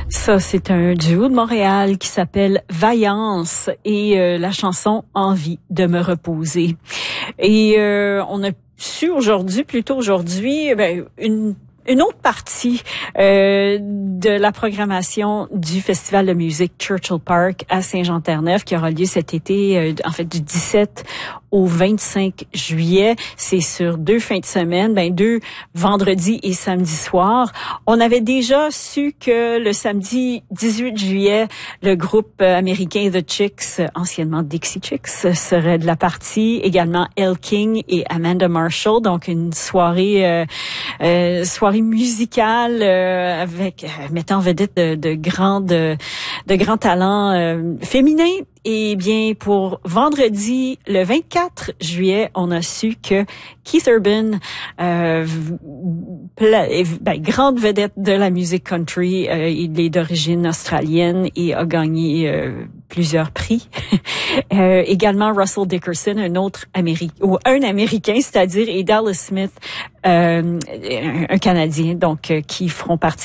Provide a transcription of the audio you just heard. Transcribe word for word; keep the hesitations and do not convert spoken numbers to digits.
Ça, c'est un duo de Montréal qui s'appelle Vaillance et euh, la chanson Envie de me reposer. Et euh, on a su aujourd'hui, plutôt aujourd'hui, ben, une Une autre partie euh, de la programmation du Festival de musique Churchill Park à Saint-Jean-Terre-Neuve qui aura lieu cet été, euh, en fait du dix-sept au vingt-cinq juillet. C'est sur deux fins de semaine, ben deux vendredis et samedi soir. On avait déjà su que le samedi dix-huit juillet, le groupe américain The Chicks, anciennement Dixie Chicks, serait de la partie. Également Elle King et Amanda Marshall, donc une soirée euh, euh, soirée musicale euh, avec euh, mettant en vedette de, de grands de, de grands talents euh, féminins. Et bien, pour vendredi, le vingt-quatre juillet, on a su que Keith Urban, euh, ben, grande vedette de la musique country, euh, il est d'origine australienne et a gagné euh, plusieurs prix. euh, également Russell Dickerson, un autre Américain, ou un Américain, c'est-à-dire, et Dallas Smith, euh, un, un Canadien, donc euh, qui feront partie